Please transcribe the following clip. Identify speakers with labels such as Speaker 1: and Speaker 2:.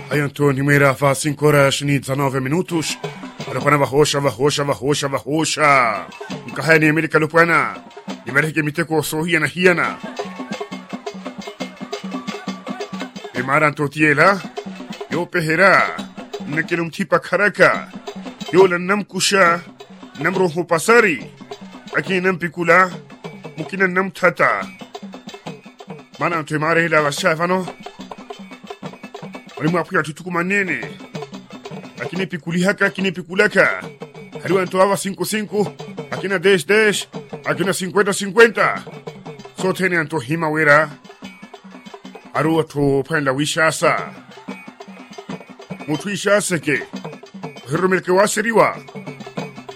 Speaker 1: Aí Antônio Meira faz 5 horas e 19 minutos. Lupana varroxa. Nkahani Amerika Lupana. Imereke miteko sohiana hiana. Imaran totiela. Yo pehera. Nakilum tipa karaka. Yo la namkusha. Namroho pasari. Aki nampikula. Mukina namtata. Mana antemare hila washafano. Walimu apuya tutuku manene. Akine pikuli haka, akine pikulaka. Hariwa ntoava 5-5. Akina 10-10. Akina 50-50. So tene anto hima wera. Aruwa to panda wishasa. Mutu ishasa ke. Hirumilke wasiriwa.